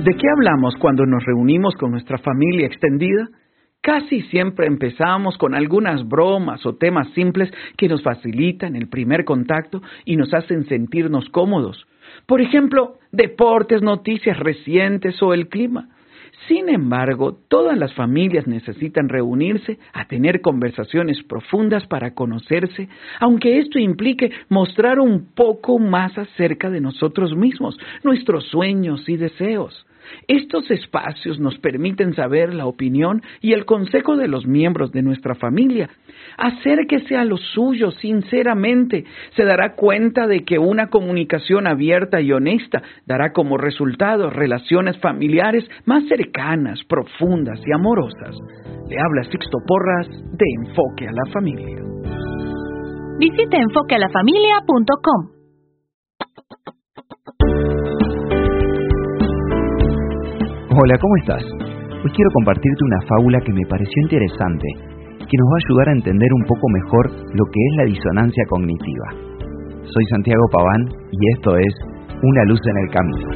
¿De qué hablamos cuando nos reunimos con nuestra familia extendida? Casi siempre empezamos con algunas bromas o temas simples que nos facilitan el primer contacto y nos hacen sentirnos cómodos. Por ejemplo, deportes, noticias recientes o el clima. Sin embargo, todas las familias necesitan reunirse a tener conversaciones profundas para conocerse, aunque esto implique mostrar un poco más acerca de nosotros mismos, nuestros sueños y deseos. Estos espacios nos permiten saber la opinión y el consejo de los miembros de nuestra familia. Acérquese a los suyos sinceramente. Se dará cuenta de que una comunicación abierta y honesta dará como resultado relaciones familiares más cercanas, profundas y amorosas. Le habla Sixto Porras de Enfoque a la Familia. Visite enfoquealafamilia.com. Hola, ¿cómo estás? Hoy quiero compartirte una fábula que me pareció interesante, que nos va a ayudar a entender un poco mejor lo que es la disonancia cognitiva. Soy Santiago Paván y esto es Una luz en el camino.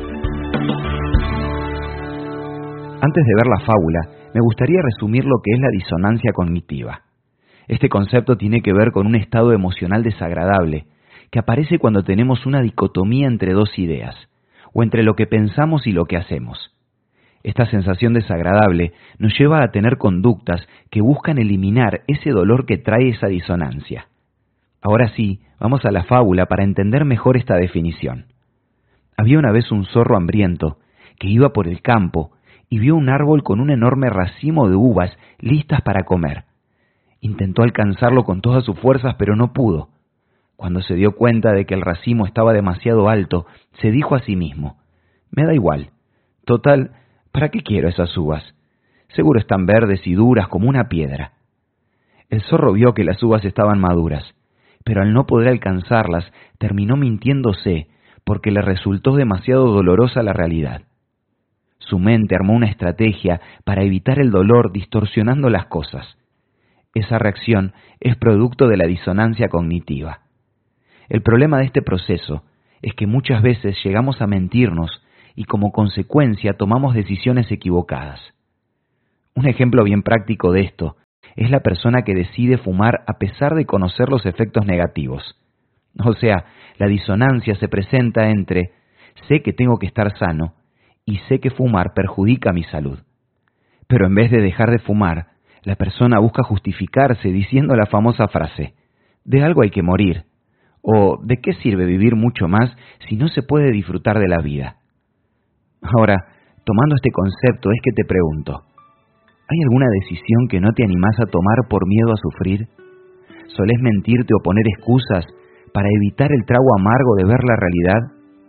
Antes de ver la fábula, me gustaría resumir lo que es la disonancia cognitiva. Este concepto tiene que ver con un estado emocional desagradable, que aparece cuando tenemos una dicotomía entre dos ideas, o entre lo que pensamos y lo que hacemos. Esta sensación desagradable nos lleva a tener conductas que buscan eliminar ese dolor que trae esa disonancia. Ahora sí, vamos a la fábula para entender mejor esta definición. Había una vez un zorro hambriento que iba por el campo y vio un árbol con un enorme racimo de uvas listas para comer. Intentó alcanzarlo con todas sus fuerzas, pero no pudo. Cuando se dio cuenta de que el racimo estaba demasiado alto, se dijo a sí mismo: «Me da igual. Total, ¿para qué quiero esas uvas? Seguro están verdes y duras como una piedra». El zorro vio que las uvas estaban maduras, pero al no poder alcanzarlas, terminó mintiéndose porque le resultó demasiado dolorosa la realidad. Su mente armó una estrategia para evitar el dolor distorsionando las cosas. Esa reacción es producto de la disonancia cognitiva. El problema de este proceso es que muchas veces llegamos a mentirnos y como consecuencia tomamos decisiones equivocadas. Un ejemplo bien práctico de esto es la persona que decide fumar a pesar de conocer los efectos negativos. O sea, la disonancia se presenta entre sé que tengo que estar sano y sé que fumar perjudica mi salud. Pero en vez de dejar de fumar, la persona busca justificarse diciendo la famosa frase: «De algo hay que morir», o «¿de qué sirve vivir mucho más si no se puede disfrutar de la vida?». Ahora, tomando este concepto es que te pregunto, ¿hay alguna decisión que no te animás a tomar por miedo a sufrir? ¿Solés mentirte o poner excusas para evitar el trago amargo de ver la realidad?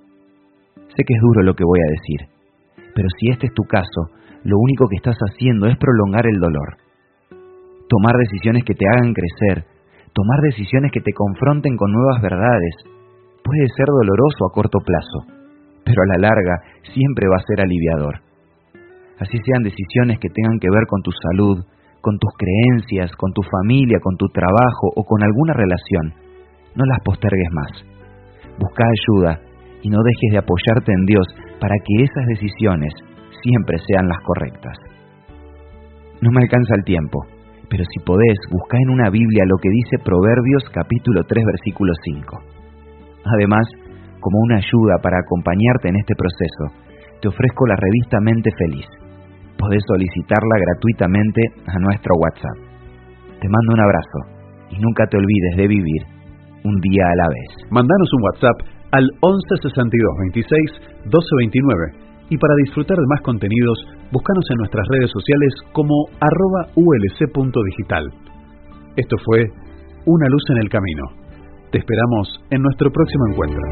Sé que es duro lo que voy a decir, pero si este es tu caso, lo único que estás haciendo es prolongar el dolor. Tomar decisiones que te hagan crecer, tomar decisiones que te confronten con nuevas verdades, puede ser doloroso a corto plazo, pero a la larga siempre va a ser aliviador. Así sean decisiones que tengan que ver con tu salud, con tus creencias, con tu familia, con tu trabajo o con alguna relación, no las postergues más. Busca ayuda y no dejes de apoyarte en Dios para que esas decisiones siempre sean las correctas. No me alcanza el tiempo, pero si podés, busca en una Biblia lo que dice Proverbios capítulo 3 versículo 5. Además, como una ayuda para acompañarte en este proceso, te ofrezco la revista Mente Feliz. Podés solicitarla gratuitamente a nuestro WhatsApp. Te mando un abrazo y nunca te olvides de vivir un día a la vez. Mandanos un WhatsApp al 11 62 26 12 29 y para disfrutar de más contenidos, búscanos en nuestras redes sociales como @ulc.digital. Esto fue Una luz en el camino. Te esperamos en nuestro próximo encuentro.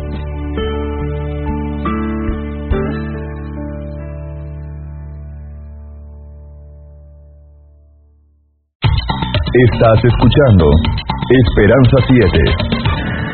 Estás escuchando Esperanza 7.